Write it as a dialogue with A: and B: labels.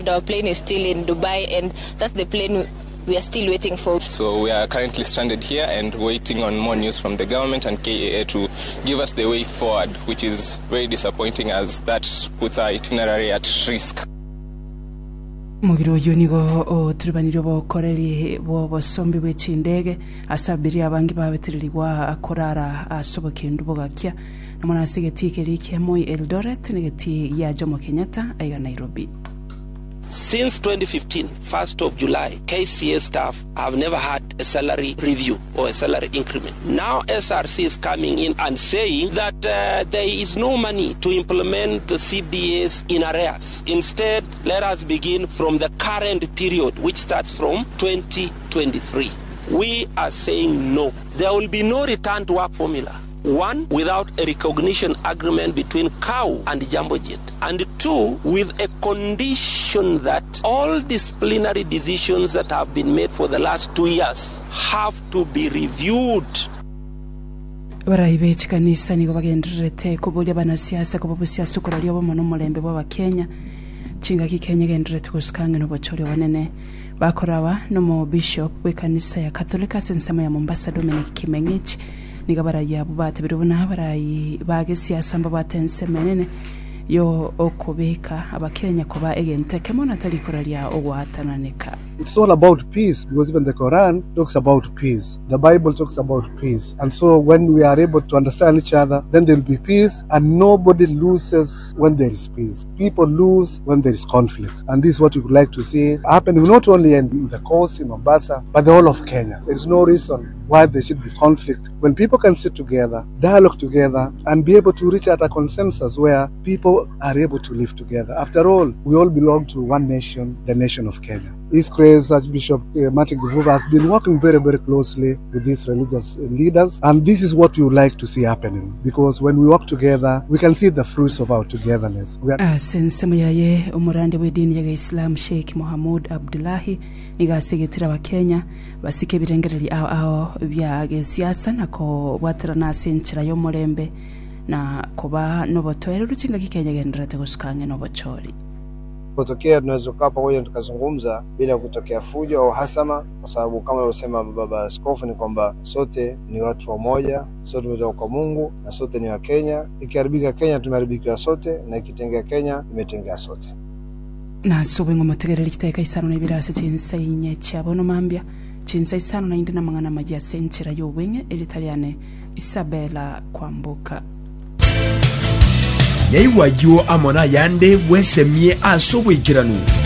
A: Our plane is still in Dubai, and that's the plane we are still waiting for.
B: So we are currently stranded here and waiting on more news from the government and KAA to give us the way forward, which is very disappointing as that puts our itinerary at risk.
C: Mugiro yonigo o turubaniro bo koreri bo bosombi bw'ekindege asabiri abangi babetiririwa akorara asobokindu bogakya namona sigetike liki Moi Eldoret negeti ya Jomo Kenyatta ayo Nairobi.
D: Since 2015, 1st of July, KCA staff have never had a salary review or a salary increment. Now SRC is coming in and saying that there is no money to implement the CBAs in arrears. Instead, let us begin from the current period, which starts from 2023. We are saying no. There will be no return to work formula. One, without a recognition agreement between KAU and Jambojet. And two, with a condition that all disciplinary decisions that have been made for the last 2 years have to be reviewed.
C: Baraibe kanisa nigo bagenderete kubolya bana siasa kubo siasa ukoraliyo bo mono mulembe bwa Kenya cinga kikenya genderete kuskanga no bachori wanene bakorawa no mo bishop we kanisa ya Katolika sensema ya Mombasa Dominic Kimengichi nigabara ya bubate birubona barayi bage siasa mbabatense menene yo okobeka abakenya kuba egenteke mona talikoralia ogwatananeka.
E: It's all about peace, because even the Quran talks about peace. The Bible talks about peace. And so when we are able to understand each other, then there will be peace, and nobody loses when there is peace. People lose when there is conflict. And this is what we would like to see happening not only in the coast, in Mombasa, but the whole of Kenya. There is no reason why there should be conflict. When people can sit together, dialogue together, and be able to reach out a consensus where people are able to live together. After all, we all belong to one nation, the nation of Kenya. His Grace Archbishop Martin Givuva has been working very, very closely with these religious leaders, and this is what we would like to see happening, because when we work together, we can see the fruits of our togetherness.
C: Sensemo yaye umurande w'idini ya Islam Sheikh Mohamud Abdullahi nigasegetira wa Kenya basike birengereri ao bya siasa nako watrana senchira yo mulembe na kuba nobotoera rukinga kikenya genderete gusukange nobochori.
F: Kutokea tunaweza kukaa pamoja tukazungumza bila kutokea fujo au hasama, kwa sababu kama alivyosema baba askofu ni kwamba sote ni watu wamoja, sote tumetoka kwa Mungu na sote ni wa Kenya. Ikiharibika Kenya tumeharibika sote, na ikitengea Kenya imetengea sote.
C: Na sobe ngomotegerera kiteka isano n'ibirase cy'insayinye cyabono mambya cinsa isano na indi namangana majya senchira y'ubwenge Italiane Isabella Kwambuka.
G: Yaiwayo amona yande wesemye asobwikiranu